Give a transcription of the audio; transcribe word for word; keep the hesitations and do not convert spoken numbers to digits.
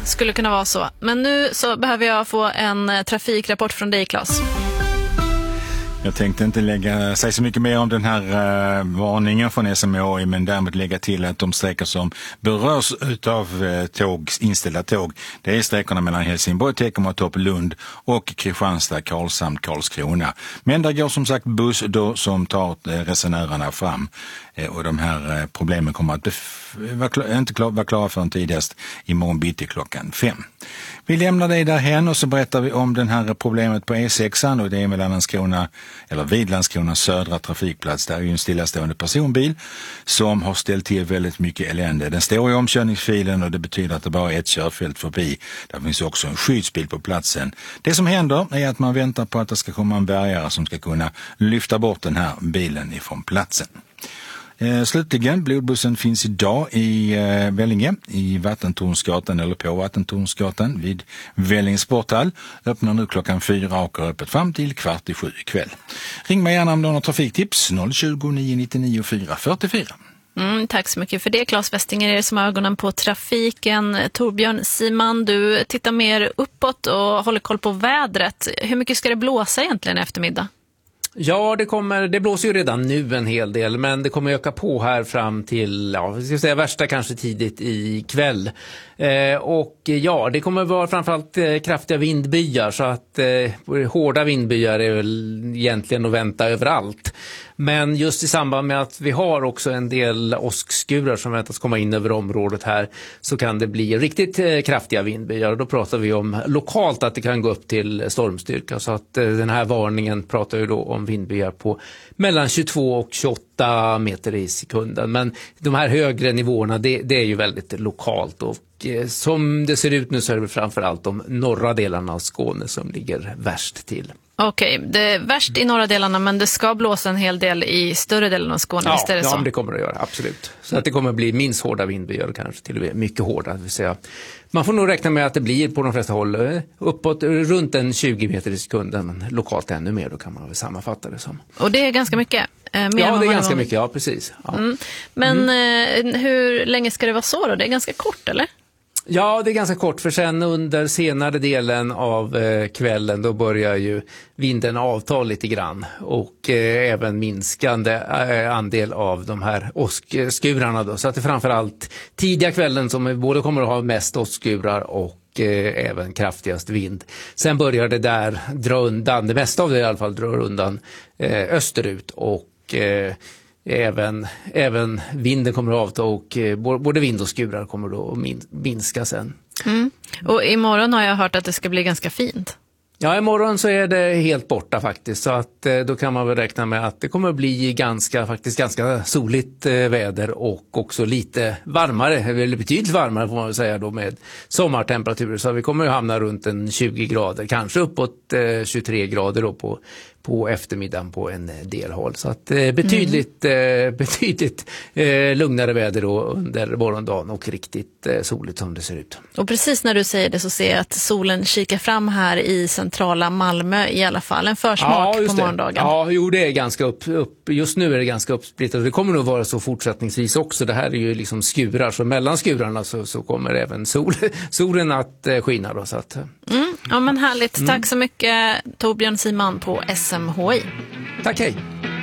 skulle kunna vara så. Men nu så behöver jag få en trafikrapport från dig, Claes. Jag tänkte inte lägga sig så mycket mer om den här uh, varningen från S M H I, men däremot lägga till att de sträckor som berörs utav uh, tåg, inställda tåg, det är sträckorna mellan Helsingborg, Teckomatorp, Lund och Kristianstad, Karlshamn, Karlskrona. Men där går som sagt buss då som tar uh, resenärerna fram uh, och de här uh, problemen kommer att bef- var klar, inte klar, vara klara förrän tidigast imorgon bitti klockan fem. Vi lämnar dig där hen och så berättar vi om den här problemet på E sex och det är mellan Landskrona, eller vid Landskronas södra trafikplats. Där är ju en stillastående personbil som har ställt till väldigt mycket elände. Den står i omkörningsfilen och det betyder att det bara är ett körfält förbi. Där finns också en skyddsbil på platsen. Det som händer är att man väntar på att det ska komma en bärgare som ska kunna lyfta bort den här bilen ifrån platsen. Eh, slutligen, blodbussen finns idag i eh, Vellinge, i Vattentornsgatan eller på Vattentornsgatan vid Vellinge sporthall. Öppnar nu klockan fyra och är öppet fram till kvart i sju ikväll. Ring mig gärna om du har något trafiktips, noll tjugo, nio nittionio, fyra fyrtiofyra. Mm, tack så mycket för det, Claes Westinger. Är det som ögonen på trafiken. Torbjörn Siman, du tittar mer uppåt och håller koll på vädret. Hur mycket ska det blåsa egentligen i eftermiddag? Ja, det kommer, det blåser ju redan nu en hel del, men det kommer öka på här fram till, ja, vi ska säga värsta kanske tidigt i kväll. Eh, och ja, det kommer vara framförallt eh, kraftiga vindbyar, så att eh, hårda vindbyar är väl egentligen att vänta överallt. Men just i samband med att vi har också en del åskskurar som väntas komma in över området här, så kan det bli riktigt eh, kraftiga vindbyar. Och då pratar vi om lokalt att det kan gå upp till stormstyrka. Så att eh, den här varningen pratar ju då om vindbyar på mellan tjugotvå och tjugoåtta meter i sekunden. Men de här högre nivåerna, det, det är ju väldigt lokalt. Och eh, som det ser ut nu så är det framförallt de norra delarna av Skåne som ligger värst till. Okej, okay, det är värst i norra delarna, men det ska blåsa en hel del i större delen av Skåne. Ja, visst är det ja så? Det kommer det att göra, absolut. Så att det kommer att bli minst hårda vindbyar, kanske till och med mycket hårda. Det vill säga, man får nog räkna med att det blir på de flesta håll uppåt runt en tjugo meter i sekunden, men lokalt ännu mer, då kan man väl sammanfatta det som. Och det är ganska mycket? Eh, ja, det är ganska var... mycket, ja precis. Ja. Mm. Men mm. eh, hur länge ska det vara så då? Det är ganska kort, eller? Ja, det är ganska kort, för sen under senare delen av eh, kvällen då börjar ju vinden avta lite grann och eh, även minskande eh, andel av de här åskskurarna då. Så att det framförallt tidiga kvällen som både kommer att ha mest åskskurar och eh, även kraftigast vind. Sen börjar det där dra undan, det mesta av det i alla fall drar undan eh, österut och eh, Även, även vinden kommer att avta och eh, både vind och skurar kommer då att min, minska sen. Mm. Och imorgon har jag hört att det ska bli ganska fint. Ja, imorgon så är det helt borta faktiskt, så att eh, då kan man väl räkna med att det kommer att bli ganska, faktiskt ganska soligt eh, väder och också lite varmare, eller betydligt varmare får man väl säga då, med sommartemperaturer, så vi kommer att hamna runt en tjugo grader, kanske uppåt eh, tjugotre grader då på på eftermiddagen på en del håll. Så att eh, betydligt, mm. eh, betydligt eh, lugnare väder då under morgondagen och riktigt eh, soligt som det ser ut. Och precis när du säger det så ser jag att solen kikar fram här i centrala Malmö i alla fall. En försmak ja, på morgondagen. Ja, jo, det är ganska upp, upp. Just nu är det ganska uppsplittrat. Det kommer nog vara så fortsättningsvis också. Det här är ju liksom skurar, så mellan skurarna så, så kommer även sol, solen att eh, skina då. Så att, mm. Ja, men härligt. Mm. Tack så mycket, Torbjörn Siman på S M H I. Tack, hej.